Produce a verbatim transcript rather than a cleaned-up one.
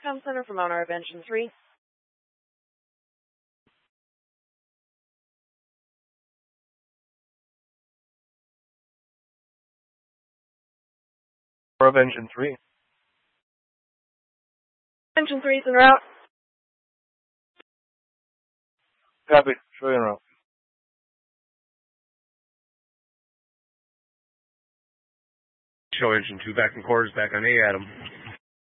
Com Center from owner of Engine three. Of Engine three. Engine three is en route. Copy. Show you en route. Show Engine two back in quarters, back on A, Adam.